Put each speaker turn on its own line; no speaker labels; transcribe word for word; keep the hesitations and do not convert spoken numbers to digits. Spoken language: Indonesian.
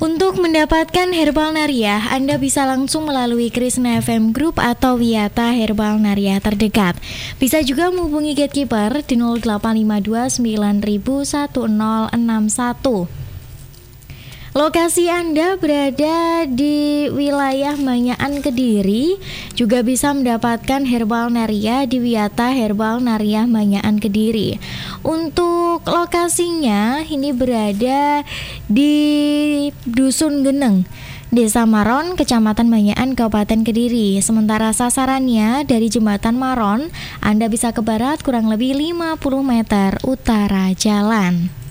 Untuk mendapatkan Herbal Nariah, Anda bisa langsung melalui Krishna F M Group atau Wiyata Herbal Nariah terdekat. Bisa juga menghubungi Gatekeeper di nol delapan lima dua sembilan nol satu nol enam satu. Lokasi Anda berada di wilayah Manyaan Kediri, juga bisa mendapatkan Herbal Nariah di Wiyata Herbal Nariah Manyaan Kediri. Untuk lokasinya ini berada di Dusun Geneng, Desa Maron, Kecamatan Manyaan, Kabupaten Kediri. Sementara sasarannya dari Jembatan Maron, Anda bisa ke barat kurang lebih lima puluh meter utara jalan.